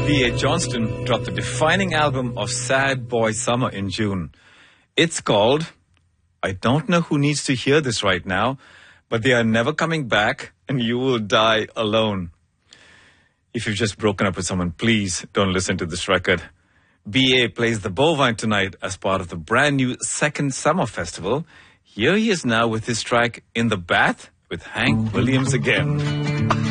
B.A. Johnston dropped the defining album of sad boy summer in June. It's called, I don't know who needs to hear this right now, but they are never coming back and you will die alone. If you've just broken up with someone, please don't listen to this record. B.A. plays the Bovine tonight as part of the brand new Second Summer Festival. Here he is now with his track In the Bath with Hank Williams again.